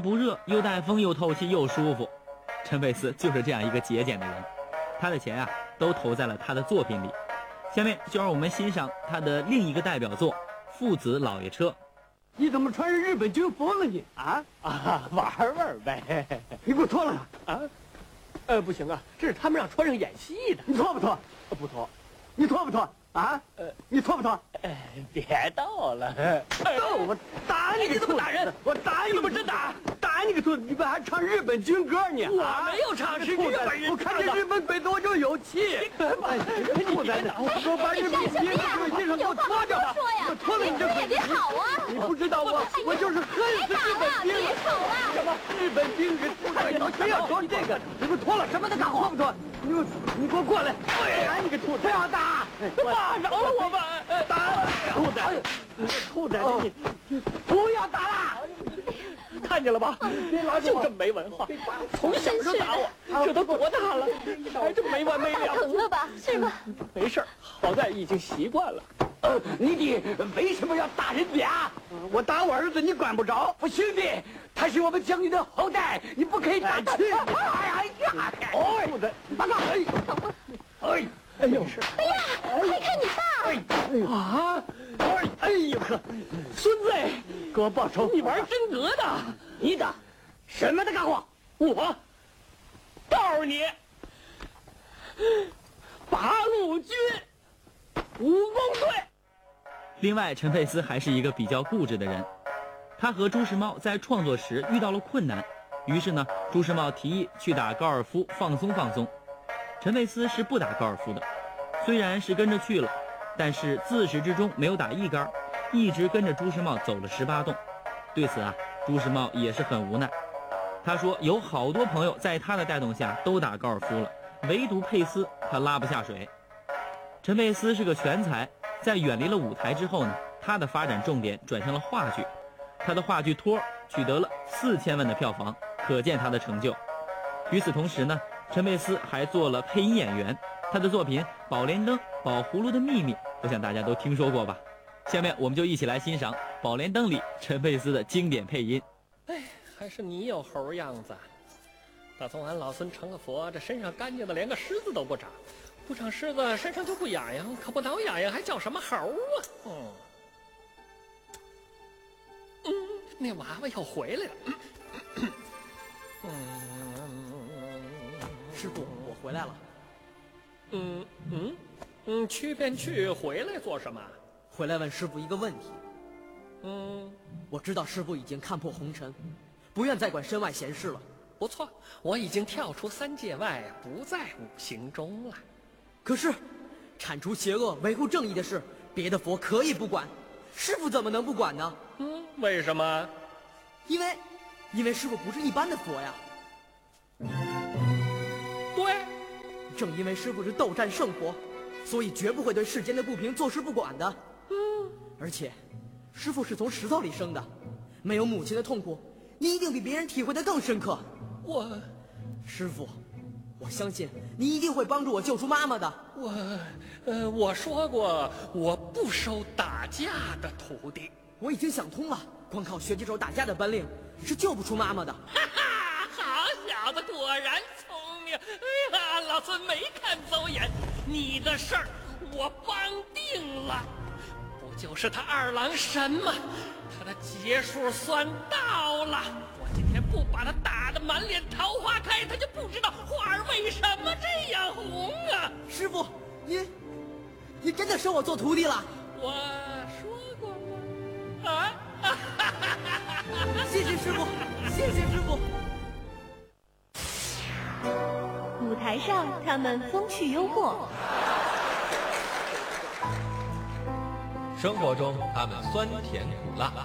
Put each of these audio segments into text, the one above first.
不热，又带风又透气又舒服。陈佩斯就是这样一个节俭的人，他的钱都投在了他的作品里。下面就让我们欣赏他的另一个代表作《父子老爷车》。 你怎么穿着日本军服了你？ 玩玩呗。 你给我脱了啊！不行啊，这是他们让穿上演戏的。 你脱不脱？ 不脱。 你脱不脱？你脱不脱？ 别逗了。 我打你！ 你怎么打人？ 我打你！ 怎么真打？ 打你个兔子！你们还唱日本军歌呢？ 我没有唱，是日本人。 我看见日本鬼子我就有气。兔崽子！我把日本兵的衣裳给我脱掉！我脱了你这鬼子！ 别吵啊！ 你不知道我就是恨死日本兵了！ 别吵了！ 什么日本兵人非要说这个？你给我脱了！什么都干活不脱？你给我过来！打你个兔子！不要打！ 饶了我吧！ 打！兔崽子！兔崽子！你不要打了！ 看见了吧？就这么没文化，从小就打我，这都多大了，还这么没完没了。 疼了吧？是吧？ 没事，好在已经习惯了。 你爹为什么要打人家？我打我儿子你管不着，不行的，他是我们将军的后代，你不可以打去。哎呀！兔子，报告！哎呦！ 哎呀，快看你爸！ 哎呦呵，孙子，给我报仇！ 你玩真格的？ 你的什么的干活？ 我告诉你，八路军武工队。 另外，陈佩斯还是一个比较固执的人，他和朱时茂在创作时遇到了困难，于是呢，朱时茂提议去打高尔夫放松放松。陈佩斯是不打高尔夫的，虽然是跟着去了，但是自始至终没有打一杆，一直跟着朱时茂走了18洞。对此朱时茂也是很无奈。他说有好多朋友在他的带动下都打高尔夫了，唯独佩斯他拉不下水。陈佩斯是个全才，在远离了舞台之后呢，他的发展重点转向了话剧。他的话剧《托》取得了4000万的票房，可见他的成就。与此同时呢，陈佩斯还做了配音演员，他的作品《宝莲灯》《宝葫芦的秘密》，我想大家都听说过吧。下面我们就一起来欣赏《宝莲灯》里陈佩斯的经典配音。 还是你有猴样子。打从俺老孙成了佛，这身上干净的连个虱子都不长，不长虱子身上就不痒痒，可不挠痒痒还叫什么猴啊？那娃娃又回来了。 师傅，我回来了。 去便去，回来做什么？ 回来问师傅一个问题。我知道师傅已经看破红尘，不愿再管身外闲事了。 不错，我已经跳出3界外，不在5行中了。 可是，铲除邪恶、维护正义的事，别的佛可以不管，师傅怎么能不管呢？ 为什么？ 因为师傅不是一般的佛呀。 对， 正因为师傅是斗战胜佛，所以绝不会对世间的不平坐视不管的。而且，师傅是从石头里生的，没有母亲的痛苦，你一定比别人体会得更深刻。师傅，我相信你一定会帮助我救出妈妈的。 我说过，我不收打架的徒弟。 我已经想通了，光靠学几手打架的本领是救不出妈妈的。 好小子，果然聪明。老孙没看走眼，你的事儿我帮定了。不就是他二郎神吗？他的劫数算到了。我今天不把他打得满脸桃花开，他就不知道花儿为什么这样红啊！ 师傅，你真的收我做徒弟了？ 我说过吗？ 谢谢师傅，谢谢师傅。 舞台上他们风趣幽默， 生活中他们酸甜苦辣。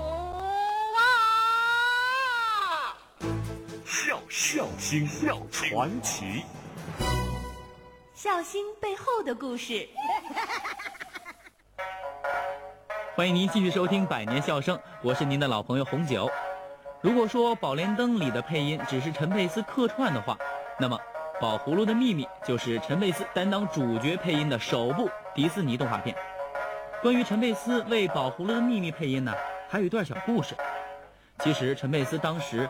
笑星传奇， 笑星背后的故事。 欢迎您继续收听百年笑声，我是您的老朋友红九。如果说《宝莲灯》里的配音只是陈佩斯客串的话，那么《宝葫芦的秘密》就是陈佩斯担当主角配音的首部迪士尼动画片。关于陈佩斯为《宝葫芦的秘密》配音呢，还有一段小故事。其实陈佩斯当时